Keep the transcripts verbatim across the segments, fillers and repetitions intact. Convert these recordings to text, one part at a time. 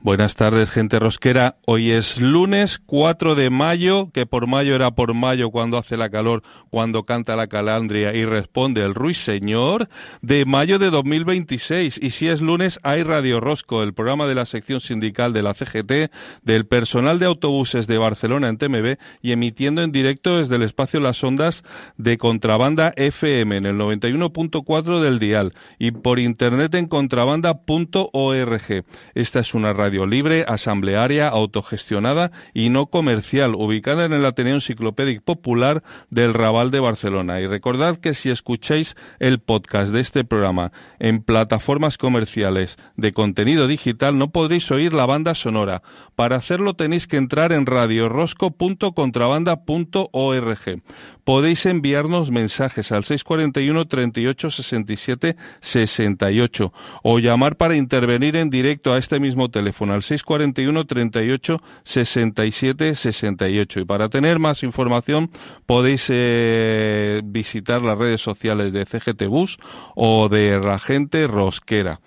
Buenas tardes, gente rosquera. Hoy es lunes cuatro de mayo, que por mayo era por mayo cuando hace la calor, cuando canta la calandria y responde el ruiseñor, de mayo de dos mil veintiséis. Y si es lunes, hay Radio Rosco, el programa de la sección sindical de la C G T, del personal de autobuses de Barcelona en T M B y emitiendo en directo desde el espacio Las Ondas de Contrabanda F M en el noventa y uno punto cuatro del dial y por internet en contrabanda punto org. Esta es una radio libre, asamblearia, autogestionada y no comercial, ubicada en el Ateneo Enciclopédic Popular del Raval de Barcelona. Y recordad que si escucháis el podcast de este programa en plataformas comerciales de contenido digital, no podréis oír la banda sonora. Para hacerlo tenéis que entrar en radio rosco punto contrabanda punto org. Podéis enviarnos mensajes al seis cuarenta y uno, treinta y ocho, sesenta y siete, sesenta y ocho o llamar para intervenir en directo a este mismo teléfono al seis cuarenta y uno, treinta y ocho, sesenta y siete, sesenta y ocho. Y para tener más información podéis eh, visitar las redes sociales de C G T Bus o de la gente rosquera.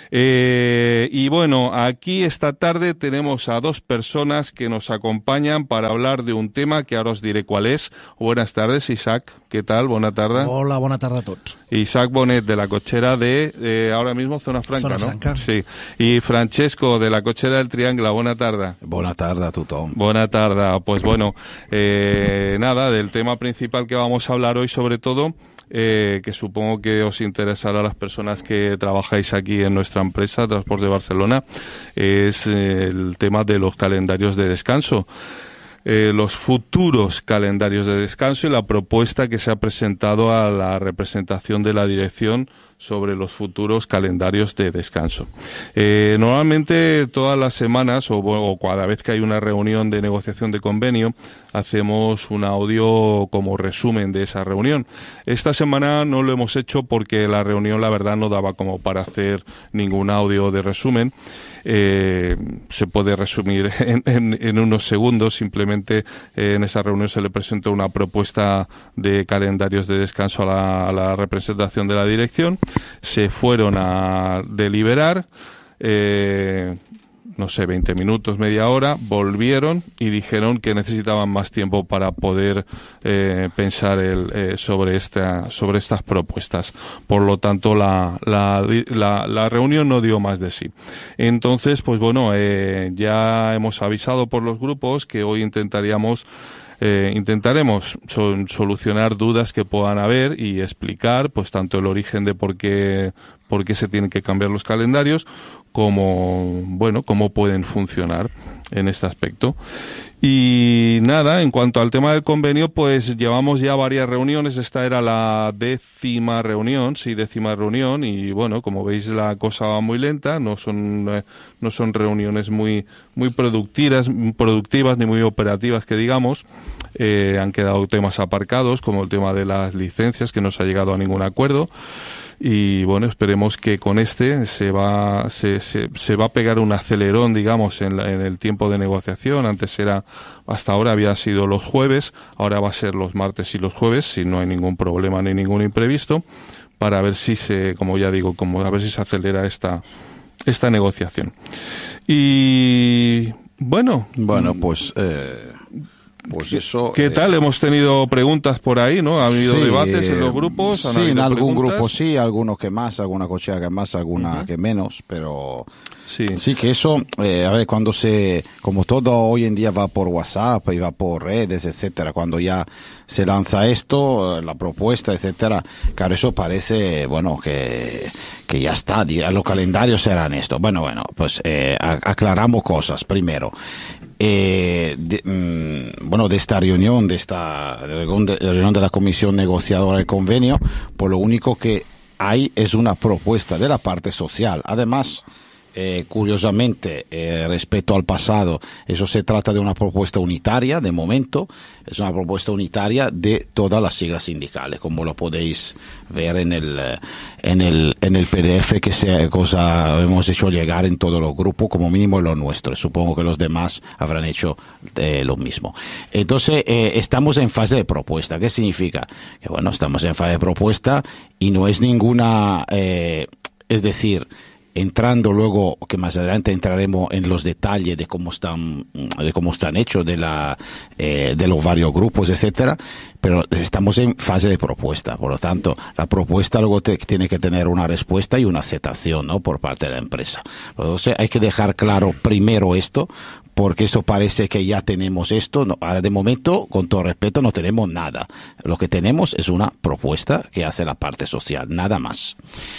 Eh, y bueno, aquí esta tarde tenemos a dos personas que nos acompañan para hablar de un tema que ahora os diré cuál es. Buenas tardes, Isaac. ¿Qué tal? Buena tarde. Hola, buena tarde a todos. Isaac Bonet, de la cochera de, eh, ahora mismo, Zona Franca, Zona ¿no? Franca. Sí. Y Francesco, de la cochera del Triángulo. Buena tarde. Buena tarde a tothom. Buena tarde. Pues bueno, eh, nada, del tema principal que vamos a hablar hoy, sobre todo, Eh, que supongo que os interesará a las personas que trabajáis aquí en nuestra empresa, Transporte Barcelona, es eh, el tema de los calendarios de descanso. Eh, los futuros calendarios de descanso y la propuesta que se ha presentado a la representación de la dirección sobre los futuros calendarios de descanso. Eh, normalmente todas las semanas o, o cada vez que hay una reunión de negociación de convenio hacemos un audio como resumen de esa reunión. Esta semana no lo hemos hecho porque la reunión la verdad no daba como para hacer ningún audio de resumen. Eh, se puede resumir en, en, en unos segundos. Simplemente eh, en esa reunión se le presentó una propuesta de calendarios de descanso a la, a la representación de la dirección. Se fueron a deliberar, eh, no sé, veinte minutos, media hora, volvieron y dijeron que necesitaban más tiempo para poder eh, pensar el, eh, sobre esta, sobre estas propuestas. Por lo tanto, la, la, la, la reunión no dio más de sí. Entonces, pues bueno, eh, ya hemos avisado por los grupos que hoy intentaríamos Eh, intentaremos so- solucionar dudas que puedan haber y explicar pues tanto el origen de por qué, por qué se tienen que cambiar los calendarios como, bueno, cómo pueden funcionar en este aspecto. Y nada, en cuanto al tema del convenio, pues llevamos ya varias reuniones. Esta era la décima reunión, sí, décima reunión, y bueno, como veis la cosa va muy lenta, no son eh, no son reuniones muy muy productivas, productivas ni muy operativas que digamos. Eh, han quedado temas aparcados, como el tema de las licencias, que no se ha llegado a ningún acuerdo. Y bueno, esperemos que con este se va se, se, se va a pegar un acelerón, digamos, en, la, en el tiempo de negociación. Antes era, hasta ahora había sido los jueves, ahora va a ser los martes y los jueves, si no hay ningún problema ni ningún imprevisto, para ver si se, como ya digo, como a ver si se acelera esta esta negociación. Y bueno, bueno, pues eh... Pues eso. ¿Qué eh, tal? Hemos tenido preguntas por ahí, ¿no? Ha habido sí, debates en los grupos. ¿Han sí, en algún preguntas? grupo sí, algunos que más, alguna cochera que más, alguna uh-huh. que menos, pero sí, sí que eso, eh, a ver, cuando se, como todo hoy en día va por WhatsApp y va por redes, etcétera, cuando ya se lanza esto, la propuesta, etcétera, claro, eso parece, bueno, que que ya está, los calendarios serán esto. Bueno, bueno, pues eh, aclaramos cosas primero. Eh, de, mmm, bueno, de esta reunión, de esta reunión de, reunión de la comisión negociadora del convenio, pues lo único que hay es una propuesta de la parte social. Además, eh, curiosamente, eh, respecto al pasado, eso se trata de una propuesta unitaria, de momento, es una propuesta unitaria de todas las siglas sindicales, como lo podéis ver en el en el en el P D F que se cosa hemos hecho llegar en todos los grupos, como mínimo en los nuestros. Supongo que los demás habrán hecho eh, lo mismo. Entonces, eh, estamos en fase de propuesta. ¿Qué significa? Que bueno, estamos en fase de propuesta y no es ninguna, eh, es decir, entrando luego, que más adelante entraremos en los detalles de cómo están, de cómo están hechos, de la, eh, de los varios grupos, etcétera, pero estamos en fase de propuesta, por lo tanto, la propuesta luego te, tiene que tener una respuesta y una aceptación, ¿no?, por parte de la empresa. Entonces hay que dejar claro primero esto, porque eso parece que ya tenemos esto. No, ahora de momento, con todo respeto, no tenemos nada. Lo que tenemos es una propuesta que hace la parte social, nada más.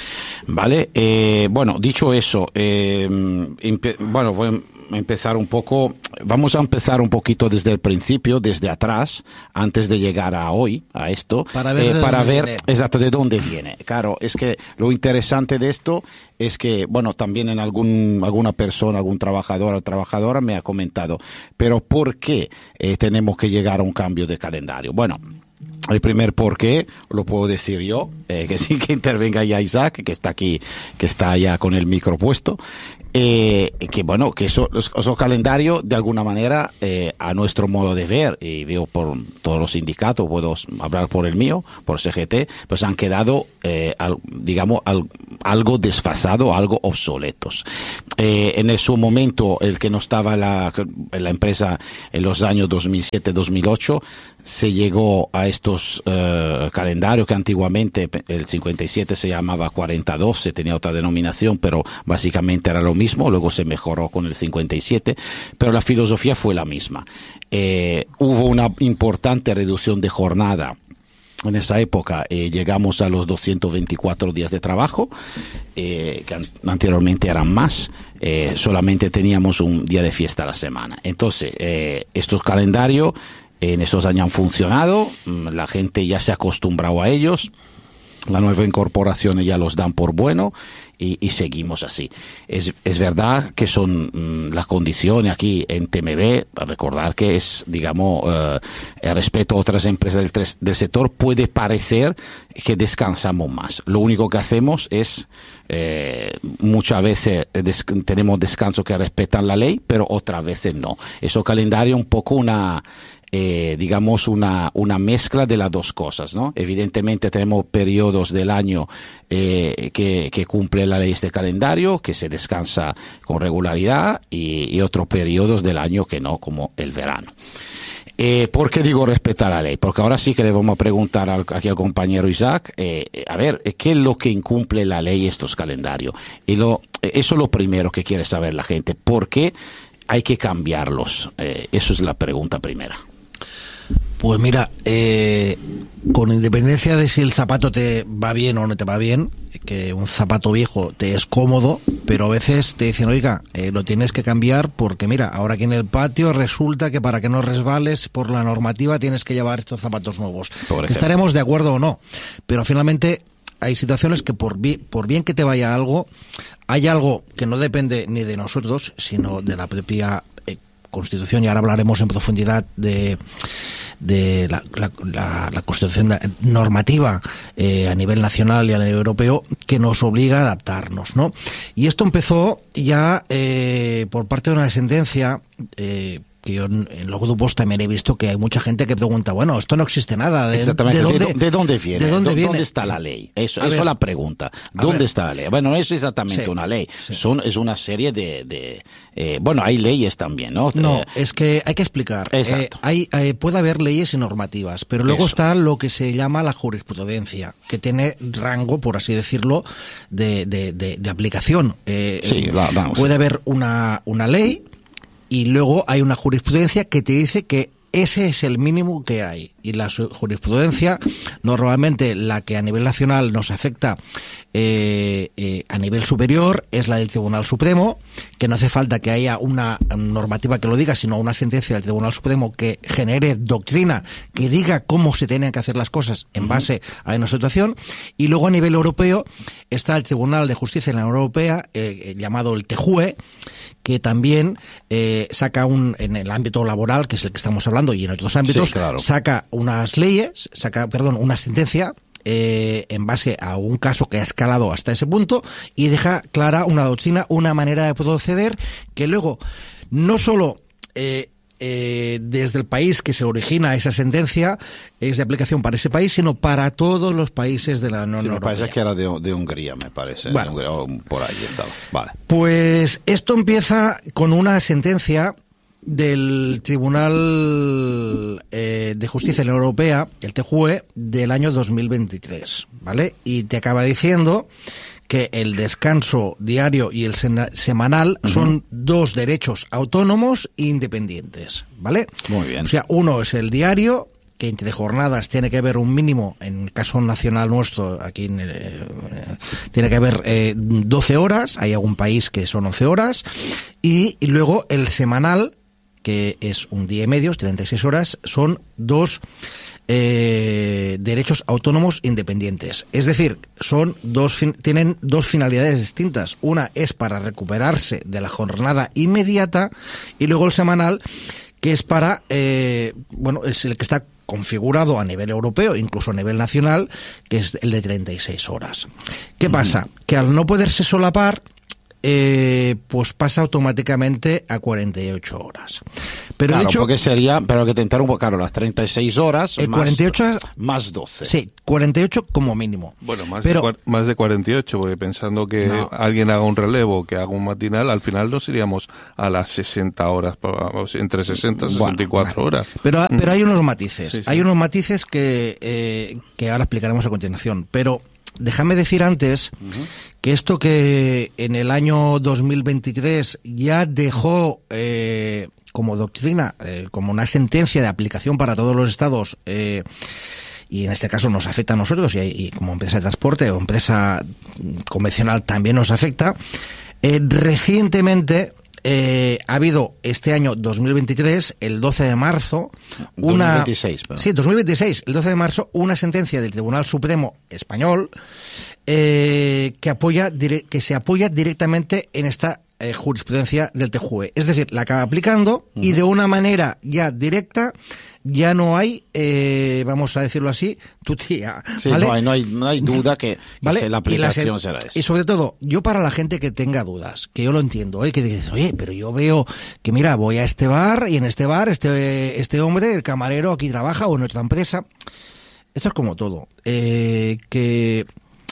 Vale, eh, bueno, dicho eso, eh, empe- bueno, voy a empezar un poco, vamos a empezar un poquito desde el principio, desde atrás, antes de llegar a hoy, a esto, para ver, eh, para ver viene. exacto de dónde viene. Claro, es que lo interesante de esto es que, bueno, también en algún, alguna persona, algún trabajador o trabajadora me ha comentado, pero ¿por qué eh, tenemos que llegar a un cambio de calendario? Bueno, el primer por qué lo puedo decir yo, eh, que sí que intervenga ya Isaac, que está aquí, que está ya con el micro puesto. Eh, que bueno, que eso, esos calendarios de alguna manera, eh, a nuestro modo de ver, y veo por todos los sindicatos, puedo hablar por el mío, por C G T, pues han quedado, eh, al, digamos, al, algo desfasado, algo obsoletos. Eh, en el, su momento, el que no estaba la, en la empresa en los años dos mil siete dos mil ocho, se llegó a estos uh, calendarios que antiguamente el cincuenta y siete se llamaba cuarenta doce, tenía otra denominación, pero básicamente era lo mismo, luego se mejoró con el cincuenta y siete, pero la filosofía fue la misma. Eh, hubo una importante reducción de jornada. En esa época eh, llegamos a los doscientos veinticuatro días de trabajo, eh, que an- anteriormente eran más, eh, solamente teníamos un día de fiesta a la semana. Entonces, eh, estos calendarios en estos años han funcionado, la gente ya se ha acostumbrado a ellos, las nuevas incorporaciones ya los dan por bueno y, y seguimos así. Es, es verdad que son mmm, las condiciones aquí en T M B, recordar que es, digamos, uh, respecto a otras empresas del, tres, del sector, puede parecer que descansamos más. Lo único que hacemos es, eh, muchas veces des, tenemos descansos que respetan la ley, pero otras veces no. Eso calendario un poco una... Eh, digamos una una mezcla de las dos cosas, ¿no? Evidentemente tenemos periodos del año eh, que, que cumple la ley este calendario, que se descansa con regularidad, y, y otros periodos del año que no, como el verano. Eh, ¿Por qué digo respetar la ley? Porque ahora sí que le vamos a preguntar al, aquí al compañero Isaac, eh, a ver, ¿qué es lo que incumple la ley estos calendarios? Y lo, eso es lo primero que quiere saber la gente. ¿Por qué hay que cambiarlos? Eh, eso es la pregunta primera. Pues mira, eh, con independencia de si el zapato te va bien o no te va bien, que un zapato viejo te es cómodo, pero a veces te dicen, oiga, eh, lo tienes que cambiar porque mira, ahora aquí en el patio resulta que para que no resbales por la normativa tienes que llevar estos zapatos nuevos. Que estaremos de acuerdo o no, pero finalmente hay situaciones que por bien, por bien que te vaya algo, hay algo que no depende ni de nosotros, sino de la propia eh, Constitución, y ahora hablaremos en profundidad de de la, la, la, la Constitución normativa eh, a nivel nacional y a nivel europeo, que nos obliga a adaptarnos, ¿no? Y esto empezó ya eh, por parte de una sentencia eh, que yo en los grupos también he visto que hay mucha gente que pregunta, bueno, esto no existe nada. ¿De, Exactamente. ¿de, dónde, ¿De, de dónde viene? ¿De dónde, ¿Dónde, viene? ¿Dónde está la ley? Eso, A eso ver, es la pregunta. ¿Dónde está la ley? Bueno, no es exactamente sí, una ley. Sí. Son, es una serie de... de eh, bueno, hay leyes también, ¿no? No, eh, es que hay que explicar. Exacto. Eh, hay, eh, puede haber leyes y normativas, pero luego Eso. está lo que se llama la jurisprudencia, que tiene rango, por así decirlo, de, de, de, de aplicación. Eh, sí, eh, va, vamos. puede haber una, una ley y luego hay una jurisprudencia que te dice que ese es el mínimo que hay. Y la jurisprudencia, normalmente la que a nivel nacional nos afecta eh, eh, a nivel superior, es la del Tribunal Supremo, que no hace falta que haya una normativa que lo diga, sino una sentencia del Tribunal Supremo que genere doctrina, que diga cómo se tienen que hacer las cosas en base a una situación. Y luego a nivel europeo está el Tribunal de Justicia de la Unión Europea, eh, llamado el T J U E, que también eh, saca un, en el ámbito laboral, que es el que estamos hablando, y en otros ámbitos, sí, claro. saca unas leyes, saca, perdón, una sentencia eh, en base a un caso que ha escalado hasta ese punto y deja clara una doctrina, una manera de proceder que luego no solo eh, eh, desde el país que se origina esa sentencia es de aplicación para ese país, sino para todos los países de la Unión sí, Europea. Me parece que era de, de Hungría, me parece. Bueno, de Hungría, por ahí estaba. Vale. Pues esto empieza con una sentencia del Tribunal eh, de Justicia de la Unión Europea, el T J U E, del año dos mil veintitrés, ¿vale? Y te acaba diciendo que el descanso diario y el semanal uh-huh. son dos derechos autónomos e independientes, ¿vale? Muy bien. O sea, uno es el diario, que entre jornadas tiene que haber un mínimo, en el caso nacional nuestro, aquí eh, tiene que haber eh, doce horas, hay algún país que son once horas, y, y luego el semanal, que es un día y medio, treinta y seis horas, son dos eh, derechos autónomos independientes. Es decir, son dos fin- tienen dos finalidades distintas. Una es para recuperarse de la jornada inmediata, y luego el semanal, que es para, eh, bueno, es el que está configurado a nivel europeo, incluso a nivel nacional, que es el de treinta y seis horas. ¿Qué pasa? Que al no poderse solapar, Eh, pues pasa automáticamente a cuarenta y ocho horas. Pero claro, de hecho, porque sería, pero que te interrumpo, claro, las treinta y seis horas el más, cuarenta y ocho, más doce. Sí, cuarenta y ocho como mínimo. Bueno, más, pero, de, más de cuarenta y ocho, porque pensando que no. alguien haga un relevo, que haga un matinal, al final nos iríamos a las sesenta horas, entre sesenta y sesenta y cuatro bueno, horas. Pero, mm. pero hay unos matices, sí, sí. hay unos matices que, eh, que ahora explicaremos a continuación, pero déjame decir antes uh-huh. que esto que en el año dos mil veintitrés ya dejó eh, como doctrina, eh, como una sentencia de aplicación para todos los estados, eh, y en este caso nos afecta a nosotros, y, y como empresa de transporte o empresa convencional también nos afecta, eh, recientemente Eh, ha habido este año dos mil veintitrés, el doce de marzo, una... dos mil veintiséis, perdón. Sí, dos mil veintiséis, el doce de marzo, una sentencia del Tribunal Supremo Español eh, que apoya dire- que se apoya directamente en esta eh, jurisprudencia del T J U E. Es decir, la acaba aplicando uh-huh. y de una manera ya directa ya no hay, eh, vamos a decirlo así, tutía. Sí, ¿vale? no, hay, no, hay, no hay duda que, ¿vale? que la aplicación y la, será esa. Y sobre todo, yo para la gente que tenga dudas, que yo lo entiendo, ¿eh? que dices, oye, pero yo veo que mira, voy a este bar y en este bar este, este hombre, el camarero aquí trabaja o en nuestra empresa. Esto es como todo. Eh, que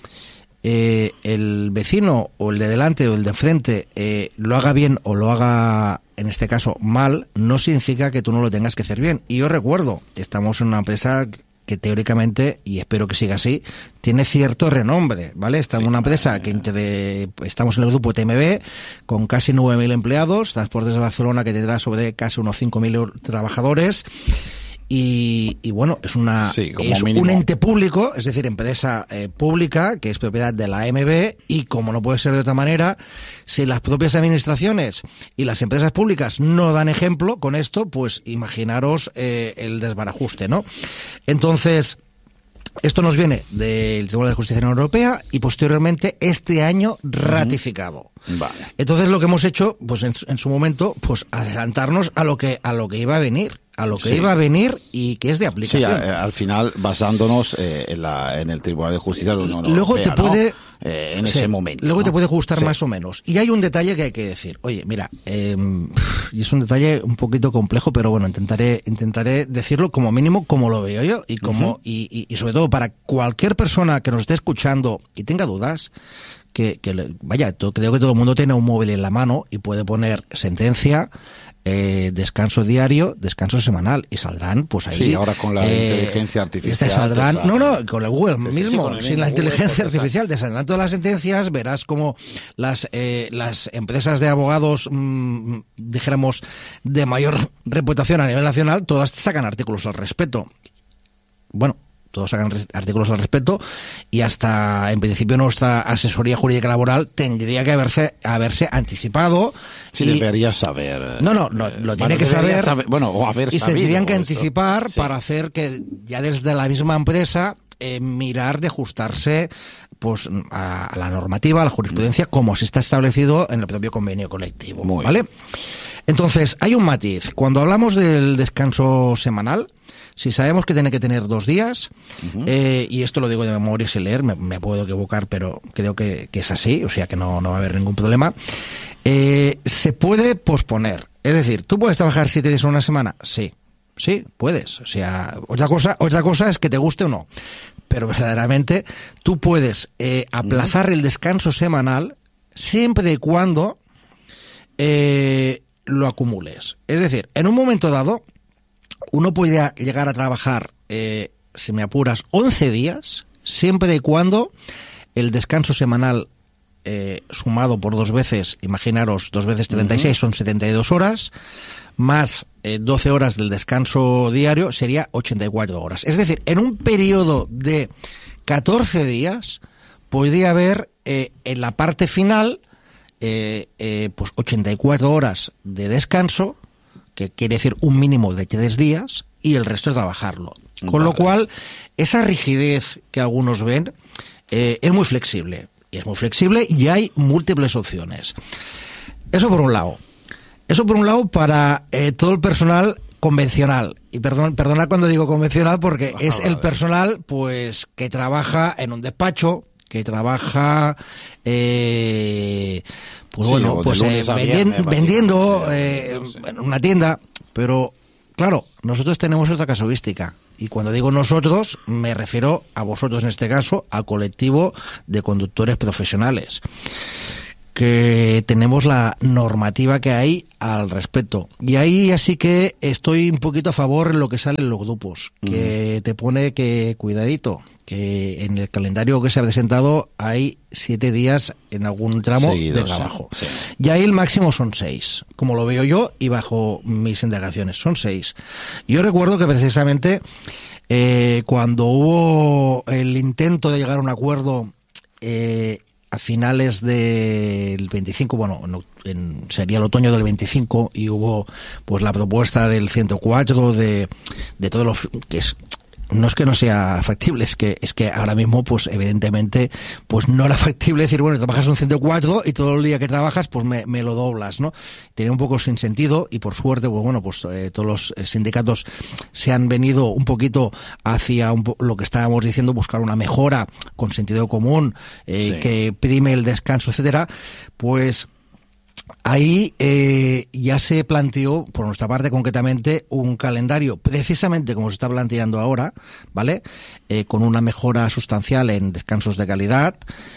eh, el vecino o el de delante o el de enfrente eh, lo haga bien o lo haga, en este caso, mal, no significa que tú no lo tengas que hacer bien. Y yo recuerdo, estamos en una empresa que teóricamente, y espero que siga así, tiene cierto renombre, ¿vale? Estamos en sí, una empresa que de, estamos en el grupo T M B, con casi nueve mil empleados, Transportes de Barcelona, que tendrá sobre casi unos cinco mil trabajadores, y, y bueno, es una sí, es mínimo. un ente público, es decir, empresa eh, pública, que es propiedad de la A M B, y como no puede ser de otra manera, si las propias administraciones y las empresas públicas no dan ejemplo con esto, pues imaginaros eh, el desbarajuste, ¿no? Entonces, esto nos viene del Tribunal de Justicia de la Unión Europea y posteriormente este año ratificado. Uh-huh. Vale. Entonces lo que hemos hecho, pues en, en su momento, pues adelantarnos a lo que a lo que iba a venir. a lo que sí. iba a venir y que es de aplicación. Sí, a, al final basándonos eh, en, la, en el Tribunal de Justicia de la Unión luego Europea, te puede, ¿no? eh, en sí, ese momento. Luego ¿no? te puede gustar sí. más o menos. Y hay un detalle que hay que decir. Oye, mira, eh, y es un detalle un poquito complejo, pero bueno, intentaré intentaré decirlo como mínimo como lo veo yo y como uh-huh. y, y, y sobre todo para cualquier persona que nos esté escuchando y tenga dudas. Que, que vaya, creo que todo el mundo tiene un móvil en la mano y puede poner sentencia, eh, descanso diario, descanso semanal, y saldrán pues ahí. Sí, ahora con la eh, inteligencia artificial. Te saldrán, te no, no, con el Google sí, mismo, sí, sin la Google, inteligencia pues, artificial, te saldrán todas las sentencias, verás como las eh, las empresas de abogados, mmm, dijéramos, de mayor reputación a nivel nacional, todas sacan artículos al respecto. Bueno, todos sacan artículos al respecto y hasta en principio nuestra asesoría jurídica laboral tendría que haberse haberse anticipado. Sí, y, debería saber. No, no, lo, lo bueno, tiene que saber, saber. Bueno, o haber y sabido. se tendrían que eso. anticipar sí. para hacer que ya desde la misma empresa eh, mirar de ajustarse pues a, a la normativa, a la jurisprudencia, mm. como se está establecido en el propio convenio colectivo. Muy ¿vale? bien. Entonces, hay un matiz. Cuando hablamos del descanso semanal, si sabemos que tiene que tener dos días, uh-huh. eh, y esto lo digo de memoria sin leer, me, me puedo equivocar, pero creo que, que es así, o sea que no, no va a haber ningún problema, eh, se puede posponer. Es decir, ¿tú puedes trabajar siete días en una semana? Sí, sí, puedes. O sea, otra cosa, otra cosa es que te guste o no. Pero verdaderamente tú puedes eh, aplazar el descanso semanal siempre y cuando eh, lo acumules. Es decir, en un momento dado, uno puede llegar a trabajar, eh, si me apuras, once días, siempre y cuando el descanso semanal eh, sumado por dos veces, imaginaros, dos veces treinta y seis, uh-huh. son setenta y dos horas, más eh, doce horas del descanso diario, sería ochenta y cuatro horas. Es decir, en un periodo de catorce días, podría haber eh, en la parte final, eh, eh, pues ochenta y cuatro horas de descanso, que quiere decir un mínimo de tres días, y el resto es trabajarlo. Con vale. lo cual, esa rigidez que algunos ven eh, es muy flexible. Y es muy flexible y hay múltiples opciones. Eso por un lado. Eso por un lado para eh, todo el personal convencional. Y perdón, perdona cuando digo convencional porque ah, es vale. el personal pues que trabaja en un despacho, que trabaja eh, pues sí, bueno, pues eh, vendien, viernes, vendiendo eh, en una tienda, pero claro, nosotros tenemos otra casuística. Y cuando digo nosotros, me refiero a vosotros en este caso, al colectivo de conductores profesionales, que tenemos la normativa que hay al respecto. Y ahí así que estoy un poquito a favor en lo que sale en los grupos, que mm. te pone que cuidadito, que en el calendario que se ha presentado hay siete días en algún tramo Seguidos, de trabajo. Sí, sí. Y ahí el máximo son seis, como lo veo yo y bajo mis indagaciones, son seis. Yo recuerdo que precisamente eh, cuando hubo el intento de llegar a un acuerdo eh, a finales del veinticinco, bueno, en, sería el otoño del veinticinco, y hubo pues la propuesta del ciento cuatro de, de todo lo que es, no es que no sea factible, es que es que ahora mismo pues evidentemente pues no era factible decir, bueno, trabajas un ciento cuatro y todo el día que trabajas pues me, me lo doblas, ¿no? Tenía un poco sin sentido y por suerte pues bueno, pues eh, todos los sindicatos se han venido un poquito hacia un po- lo que estábamos diciendo, buscar una mejora con sentido común, eh, sí. que prime el descanso, etcétera. Pues ahí eh, ya se planteó, por nuestra parte concretamente, un calendario precisamente como se está planteando ahora, ¿vale? Eh, con una mejora sustancial en descansos de calidad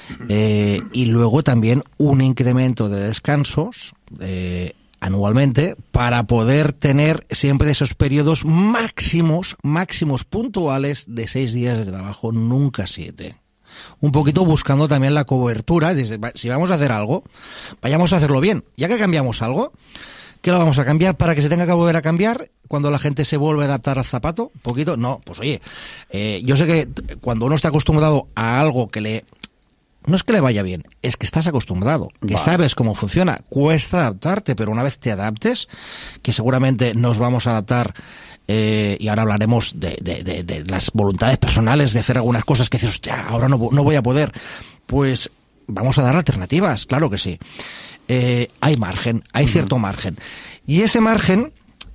eh, y luego también un incremento de descansos eh, anualmente para poder tener siempre esos periodos máximos, máximos puntuales de seis días de trabajo, nunca siete. Un poquito buscando también la cobertura, si vamos a hacer algo, vayamos a hacerlo bien. Ya que cambiamos algo, ¿qué lo vamos a cambiar para que se tenga que volver a cambiar cuando la gente se vuelve a adaptar al zapato? ¿Un poquito? No, pues oye, eh, yo sé que cuando uno está acostumbrado a algo que le... No es que le vaya bien, es que estás acostumbrado, que vale. sabes cómo funciona, cuesta adaptarte, pero una vez te adaptes, que seguramente nos vamos a adaptar, eh, y ahora hablaremos de, de, de, de las voluntades personales de hacer algunas cosas que dices, hostia, ahora no, no voy a poder, pues vamos a dar alternativas, claro que sí. Eh, hay margen, hay uh-huh. cierto margen. Y ese margen...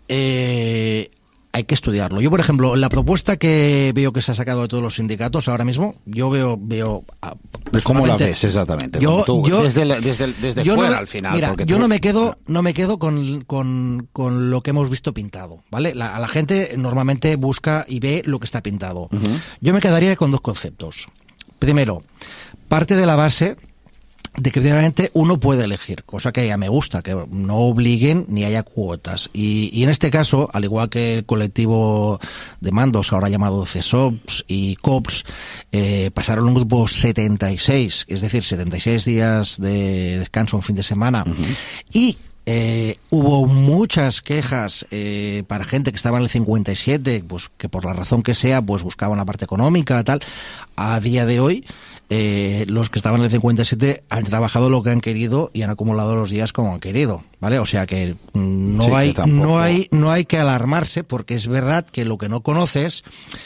Eh, hay que estudiarlo. Yo, por ejemplo, en la propuesta que veo que se ha sacado de todos los sindicatos ahora mismo, yo veo... veo ¿Cómo la ves exactamente? Yo, tú, yo, desde la, desde, desde yo fuera no me, al final. Mira, porque yo tú, no me quedo no me quedo con, con, con lo que hemos visto pintado, ¿vale? La, a la gente normalmente busca y ve lo que está pintado. Uh-huh. Yo me quedaría con dos conceptos. Primero, parte de la base de que realmente uno puede elegir, cosa que ya me gusta, que no obliguen ni haya cuotas. Y, y en este caso, al igual que el colectivo de mandos, ahora llamado C E S O P S y C O P S, eh, pasaron un grupo setenta y seis, es decir, setenta y seis días de descanso un fin de semana, uh-huh. y Eh, hubo muchas quejas eh, para gente que estaba en el cincuenta y siete, pues que por la razón que sea, pues buscaban la parte económica, tal. A día de hoy, eh, los que estaban en el cincuenta y siete han trabajado lo que han querido y han acumulado los días como han querido, ¿vale? O sea que no sí, hay, que no hay, no hay que alarmarse, porque es verdad que lo que no conoces,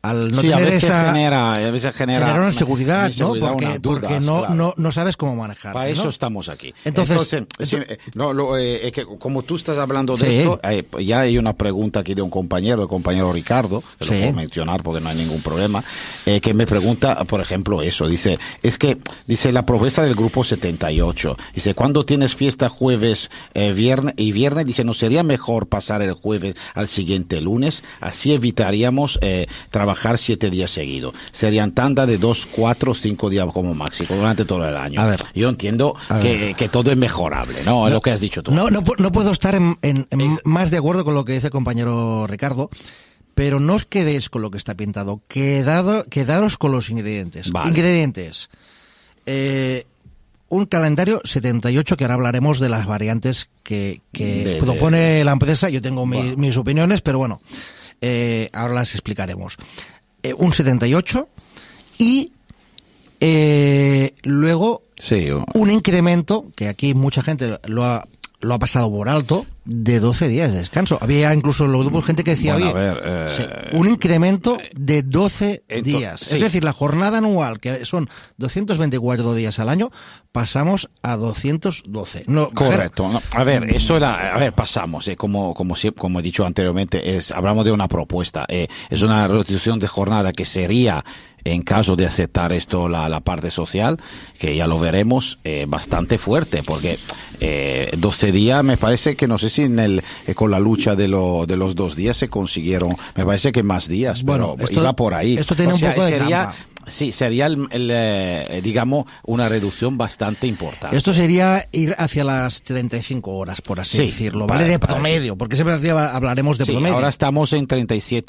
al no sí, tener a veces esa genera, a veces genera, genera una inseguridad, una inseguridad, ¿no? Porque, unas dudas, porque no, claro. no, no sabes cómo manejar. Para ¿no? eso estamos aquí. Entonces, Entonces, entonces sí, no, lo, eh, es que como tú estás hablando de sí. esto, eh, ya hay una pregunta aquí de un compañero, el compañero Ricardo, que sí. lo puedo mencionar porque no hay ningún problema, eh, que me pregunta, por ejemplo, eso. Dice, es que, dice, la propuesta del grupo setenta y ocho, dice, cuando tienes fiesta jueves eh, viernes y viernes, dice, ¿no sería mejor pasar el jueves al siguiente lunes? Así evitaríamos eh, trabajar siete días seguidos. Serían tanda de dos, cuatro, cinco días como máximo durante todo el año. A ver, yo entiendo que, que todo es mejorable, ¿no? no Es lo que has dicho tú. No, no, no puedo estar en, en, en es... más de acuerdo con lo que dice el compañero Ricardo, pero no os quedéis con lo que está pintado. Quedado, quedaros con los ingredientes. Vale. Ingredientes. Eh, un calendario setenta y ocho, que ahora hablaremos de las variantes que, que de, propone de... la empresa. Yo tengo mi, bueno. mis opiniones, pero bueno, eh, ahora las explicaremos. Eh, un setenta y ocho y eh, luego sí, o... un incremento, que aquí mucha gente lo ha, lo ha pasado por alto, de doce días de descanso. Había incluso en los grupos gente que decía, bueno, oye, a ver, eh, sí, un incremento de doce entonces, días. sí. Es decir, la jornada anual, que son doscientos veinticuatro días al año, pasamos a doscientos doce. No, correcto. No, a ver, eso era, a ver, pasamos, eh, como, como, como he dicho anteriormente, es, hablamos de una propuesta, eh, es una reducción de jornada que sería, en caso de aceptar esto la, la parte social, que ya lo veremos, eh, bastante fuerte, porque eh, doce días me parece que no sé si en el eh, con la lucha de, lo, de los dos días se consiguieron, me parece que más días, bueno, pero esto, iba por ahí. Esto tiene o un sea, poco de sería, trampa. Sí, sería, el, el, eh, digamos, una reducción bastante importante. Esto sería ir hacia las treinta y cinco horas, por así sí, decirlo, ¿vale? De promedio, porque siempre hablaremos de sí, promedio. Ahora estamos en treinta y siete